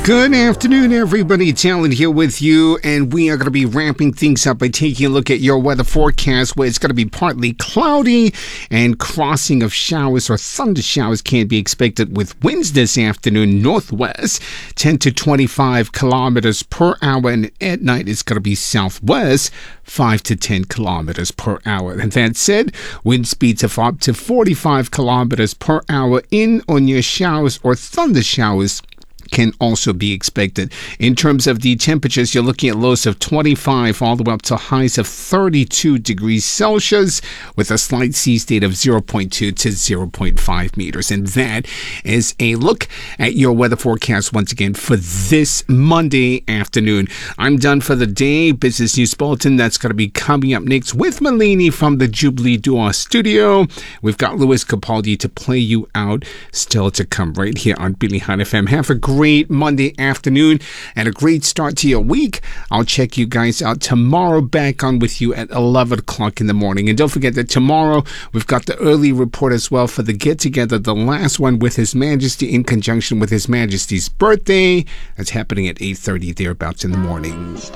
Good afternoon, everybody. It's Alan here with you, and we are going to be wrapping things up by taking a look at your weather forecast, where it's going to be partly cloudy and crossing of showers or thunder showers can be expected with winds this afternoon, northwest, 10 to 25 kilometers per hour, and at night it's going to be southwest, 5 to 10 kilometers per hour. And that said, wind speeds of up to 45 kilometers per hour in or near showers or thunder showers can also be expected. In terms of the temperatures, you're looking at lows of 25 all the way up to highs of 32 degrees Celsius with a slight sea state of 0.2 to 0.5 meters. And that is a look at your weather forecast once again for this Monday afternoon. I'm done for the day. Business News Bulletin, that's going to be coming up next with Malini from the Jubilee Duo studio. We've got Louis Capaldi to play you out, still to come right here on Billy Hunt FM. Have a great Monday afternoon and a great start to your week. I'll check you guys out tomorrow, back on with you at 11 o'clock in the morning. And don't forget that tomorrow we've got the early report as well for the get-together, the last one with His Majesty in conjunction with His Majesty's birthday. That's happening at 8:30 thereabouts in the morning.